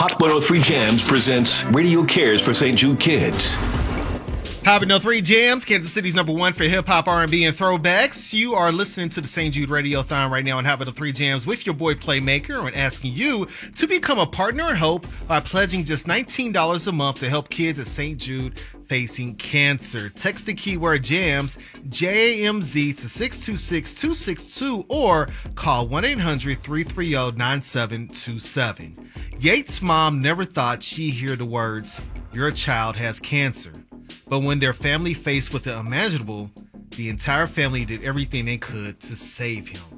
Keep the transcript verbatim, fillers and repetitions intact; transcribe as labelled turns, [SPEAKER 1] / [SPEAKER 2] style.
[SPEAKER 1] Hot one oh three Jams presents Radio Cares for Saint Jude Kids.
[SPEAKER 2] Hot one oh three Jams, Kansas City's number one for hip-hop, R and B, and throwbacks. You are listening to the Saint Jude Radiothon right now on Hot one oh three Jams with your boy Playmaker, and asking you to become a partner in hope by pledging just nineteen dollars a month to help kids at Saint Jude facing cancer. Text the keyword JAMS, J A M Z, to six two six, two six two or call one eight hundred, three three zero, nine seven two seven. Yates' mom never thought she'd hear the words, "Your child has cancer." But when their family faced with the unimaginable, the entire family did everything they could to save him.